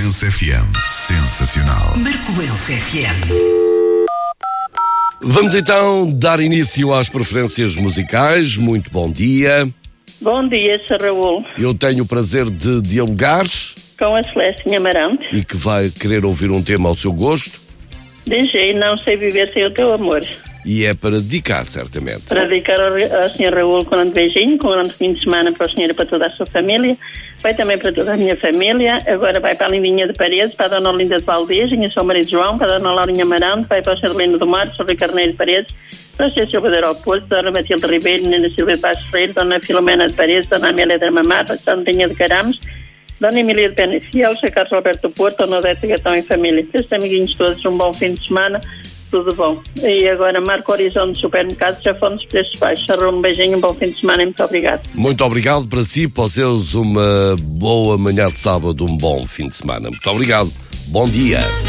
Marcoense FM. Sensacional. Marcoense FM. Vamos então dar início às preferências musicais. Muito bom dia. Bom dia, Sr. Raul. Eu tenho o prazer de dialogar. Com a Celeste Amarante. E que vai querer ouvir um tema ao seu gosto. DJ, não sei viver sem o teu amor. E é para dedicar, certamente. Para dedicar ao Sr. Raul com um grande beijinho, com um grande fim de semana para o senhor e para toda a sua família. Vai também para toda a minha família. Agora vai para a Lindinha de Paredes, para a Dona Olinda de Valdez, e o seu marido João, para a Dona Laurinha Amarante, vai para o Sr. Lino do Mar, Sr. Carneiro de Paredes, para o Sr. Silva de Aeroporto, Dona Matilde Ribeiro, Dona Silvia de Passos Freire, Dona Filomena de Paredes, Dona Amélia da Mamata, Santinha de Carames, Dona Emília de Penafiel, Sr. Carlos Alberto Porto, Dona Odete Gatão e família. Estes amiguinhos todos, um bom fim de semana, tudo bom. E agora Marco Horizonte de Supermercados, já foram dos preços baixos. Um beijinho, um bom fim de semana e muito obrigado. Muito obrigado para si, para os seus, uma boa manhã de sábado, um bom fim de semana. Muito obrigado. Bom dia.